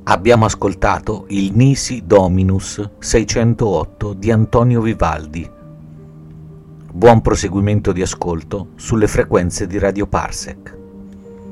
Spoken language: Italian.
Abbiamo ascoltato il Nisi Dominus 608 di Antonio Vivaldi. Buon proseguimento di ascolto sulle frequenze di Radio Parsec.